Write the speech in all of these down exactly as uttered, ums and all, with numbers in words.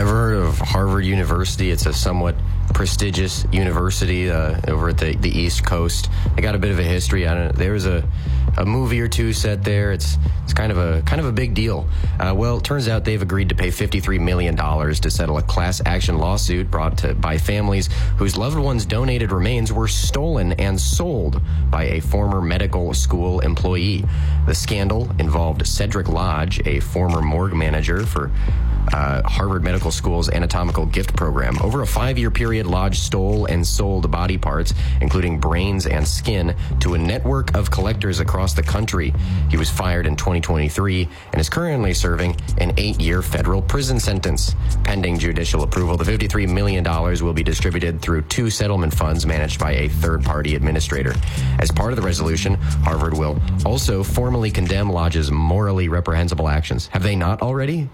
Ever heard of Harvard University? It's a somewhat prestigious university uh, over at the, the East Coast. They got a bit of a history. I don't. There was a, a movie or two set there. It's it's kind of a kind of a big deal. Uh, well, it turns out they've agreed to pay fifty-three million dollars to settle a class action lawsuit brought to, by families whose loved ones' donated remains were stolen and sold by a former medical school employee. The scandal involved Cedric Lodge, a former morgue manager for Uh, Harvard Medical School's anatomical gift program. Over a five-year period, Lodge stole and sold body parts, including brains and skin, to a network of collectors across the country. He was fired in twenty twenty-three and is currently serving an eight-year federal prison sentence. Pending judicial approval, the fifty-three million dollars will be distributed through two settlement funds managed by a third-party administrator. As part of the resolution, Harvard will also formally condemn Lodge's morally reprehensible actions. Have they not already?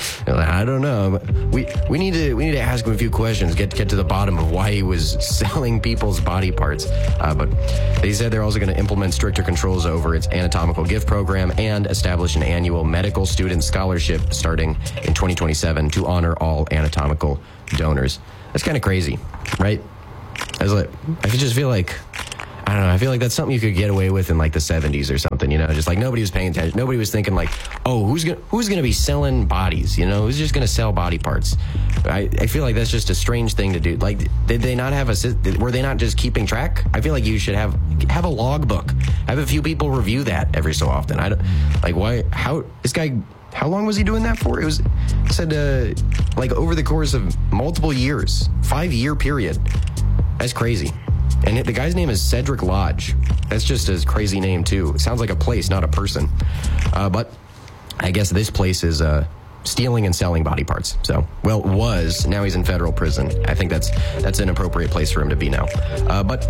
I don't know. We we need to we need to ask him a few questions. Get get to the bottom of why he was selling people's body parts. Uh, but they said they're also going to implement stricter controls over its anatomical gift program and establish an annual medical student scholarship starting in twenty twenty-seven to honor all anatomical donors. That's kind of crazy, right? I was like, I could just feel like. I don't know. I feel like that's something you could get away with in like the seventies or something, you know, just like nobody was paying attention. Nobody was thinking like, oh, who's going to who's going to be selling bodies? You know, who's just going to sell body parts? I, I feel like that's just a strange thing to do. Like, did they not have a, were they not just keeping track? I feel like you should have, have a logbook. Have a few people review that every so often. I don't, like, why, how, this guy, how long was he doing that for? It was, it said, uh, like over the course of multiple years, five year period. That's crazy. And the guy's name is Cedric Lodge. That's just a crazy name, too. It sounds like a place, not a person. Uh, but I guess this place is uh, stealing and selling body parts. So, well, was. Now he's in federal prison. I think that's that's an appropriate place for him to be now. Uh, but,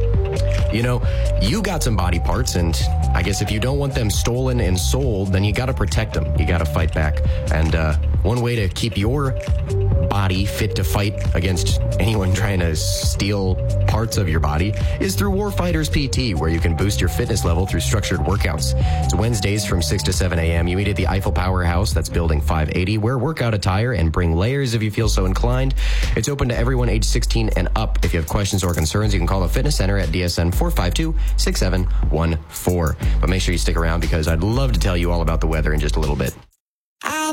you know, you got some body parts, and I guess if you don't want them stolen and sold, then you got to protect them. You got to fight back. And uh, one way to keep your body fit to fight against anyone trying to steal parts of your body is through Warfighters P T, where you can boost your fitness level through structured workouts. It's Wednesdays from six to seven a.m. You meet at the Eiffel Powerhouse, that's building five eighty. Wear workout attire and bring layers if you feel so inclined. It's open to everyone age sixteen and up. If you have questions or concerns, you can call the fitness center at D S N four five two, six seven one four. But make sure you stick around because I'd love to tell you all about the weather in just a little bit.